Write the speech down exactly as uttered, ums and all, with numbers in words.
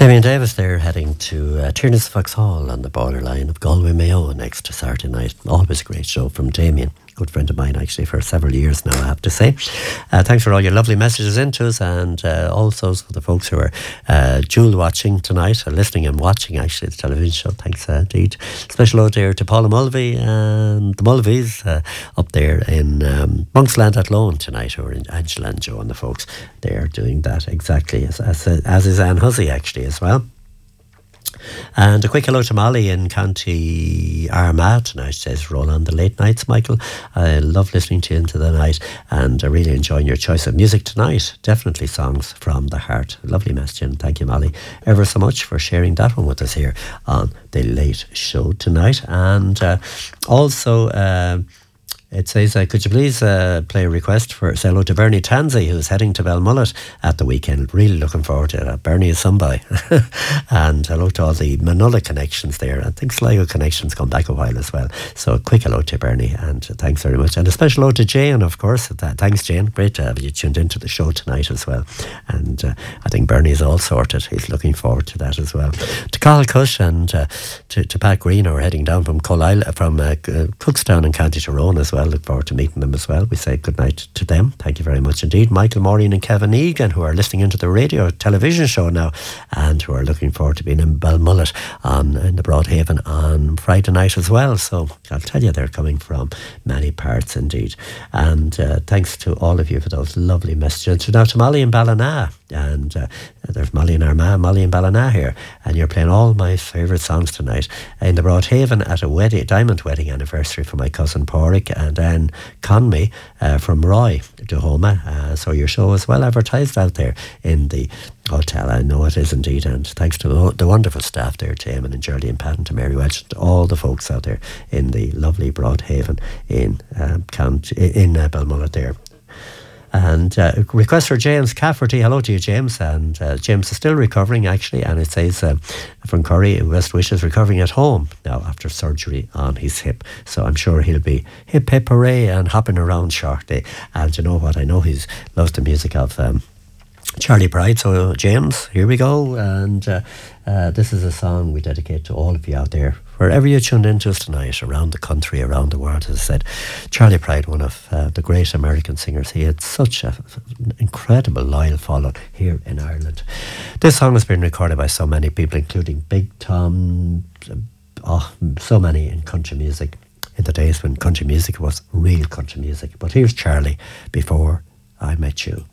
Damien Davis there heading to uh, Tiernas Foxhall on the borderline of Galway Mayo next Saturday night. Always a great show from Damien. Good friend of mine actually for several years now, I have to say. Uh, thanks for all your lovely messages into us, and uh, also for the folks who are uh, dual watching tonight, or listening and watching actually the television show. Thanks uh, indeed. Special ode there to Paula Mulvey and the Mulveys uh, up there in um, Monksland at Lone tonight, or in Angela and Joe and the folks. They're doing that exactly as, as, as is Anne Hussey actually as well. And a quick hello to Molly in County Armagh tonight. Says, roll on the late nights, Michael. I love listening to you into the night, and I really enjoying your choice of music tonight. Definitely songs from the heart. Lovely message, and thank you, Molly, ever so much for sharing that one with us here on the late show tonight. And uh, also uh, it says, uh, could you please uh, play a request for, say hello to Bernie Tansey, who's heading to Belmullet at the weekend. Really looking forward to that. Bernie is somebody. And hello to all the Manula connections there. I think Sligo connections come back a while as well. So a quick hello to Bernie, and thanks very much. And a special hello to Jane, of course. Thanks, Jane. Great to have you tuned into the show tonight as well. And uh, I think Bernie's all sorted. He's looking forward to that as well. To Carl Cush and uh, to, to Pat Green, who are heading down from Colisle, from uh, Cookstown in County Tyrone as well. Look forward to meeting them as well. We say good night to them. Thank you very much indeed. Michael, Maureen and Kevin Egan, who are listening into the radio television show now, and who are looking forward to being in Belmullet on, in the Broadhaven on Friday night as well. So I'll tell you, they're coming from many parts indeed. And uh, thanks to all of you for those lovely messages. So now to Molly in Ballina. And uh, there's Molly in Armagh, Molly in Ballina here, and you're playing all my favourite songs tonight in the Broadhaven at a wedding, diamond wedding anniversary for my cousin Porrick and Anne Conmey uh, from Roy, Dahoma. Uh, so your show is well advertised out there in the hotel. I know it is indeed, and thanks to the, the wonderful staff there, to Eamon and Geraldine Patton, to Mary Welch, to all the folks out there in the lovely Broadhaven in um, Count in uh, Belmullet there. And uh, request for James Cafferty. Hello to you, James. And uh, James is still recovering, actually. And it says uh, from Curry, West Wishes, recovering at home now after surgery on his hip. So I'm sure he'll be hip, hip, hooray, and hopping around shortly. And you know what? I know he loves the music of Um, Charlie Pride. So James, here we go. And uh, uh, this is a song we dedicate to all of you out there, wherever you tuned into us tonight, around the country, around the world. As I said, Charlie Pride, one of uh, the great American singers. He had such an incredible loyal following here in Ireland. This song has been recorded by so many people, including Big Tom, oh, so many in country music, in the days when country music was real country music. But here's Charlie, Before I Met You.